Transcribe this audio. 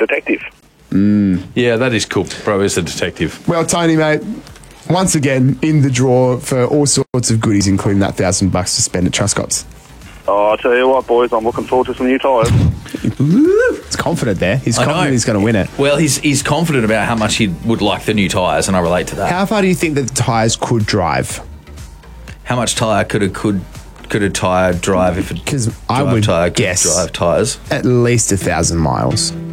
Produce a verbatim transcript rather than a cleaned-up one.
detective. Mm. Yeah, that is cool. Bro is a detective. Well, Tony, mate, once again in the draw for all sorts of goodies, including that thousand bucks to spend at Truscott's. Oh, I'll tell you what, boys, I'm looking forward to some new tyres. He's confident there. He's I confident know. he's going to win it. Well, he's he's confident about how much he would like the new tyres, and I relate to that. How far do you think that the tyres could drive? How much tyre could a could could a tyre drive if it? Because I drive would tyre could guess drive tyres at least a thousand miles.